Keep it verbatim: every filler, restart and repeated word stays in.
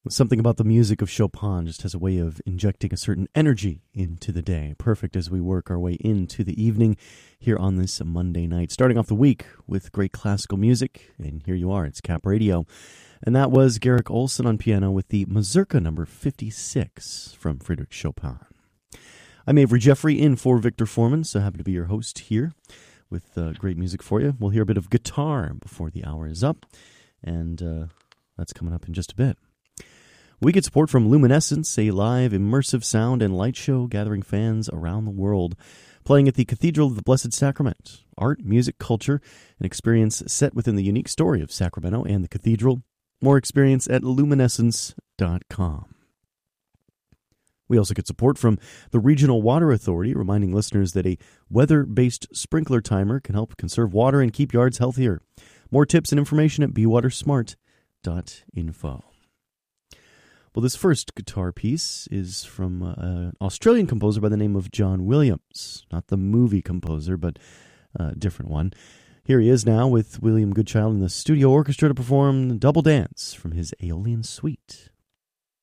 Something about the music of Chopin just has a way of injecting a certain energy into the day. Perfect as we work our way into the evening here on this Monday night. Starting off the week with great classical music, and here you are, it's Cap Radio. And that was Garrick Olson on piano with the Mazurka number fifty-six from Frédéric Chopin. I'm Avery Jeffrey in for Victor Foreman, so happy to be your host here with uh, great music for you. We'll hear a bit of guitar before the hour is up, and uh, that's coming up in just a bit. We get support from Luminescence, a live, immersive sound and light show gathering fans around the world, playing at the Cathedral of the Blessed Sacrament. Art, music, culture, an experience set within the unique story of Sacramento and the cathedral. More experience at luminescence dot com. We also get support from the Regional Water Authority, reminding listeners that a weather-based sprinkler timer can help conserve water and keep yards healthier. More tips and information at be water smart dot info. Well, this first guitar piece is from uh, an Australian composer by the name of John Williams. Not the movie composer, but a different one. Here he is now with William Goodchild in the studio orchestra to perform Double Dance from his Aeolian Suite.